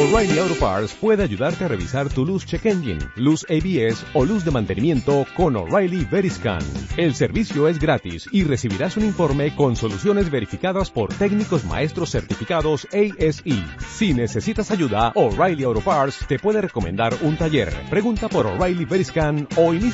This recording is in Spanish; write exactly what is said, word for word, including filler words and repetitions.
O'Reilly Auto Parts puede ayudarte a revisar tu luz check engine, luz A B S o luz de mantenimiento con O'Reilly Veriscan. El servicio es gratis y recibirás un informe con soluciones verificadas por técnicos maestros certificados A S E. Si necesitas ayuda, O'Reilly Auto Parts te puede recomendar un taller. Pregunta por O'Reilly Veriscan o inicia